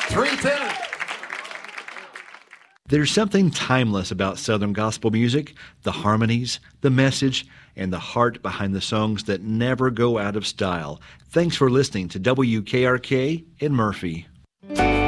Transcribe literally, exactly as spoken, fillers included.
three ten. There's something timeless about Southern gospel music, the harmonies, the message, and the heart behind the songs that never go out of style. Thanks for listening to W K R K in Murphy.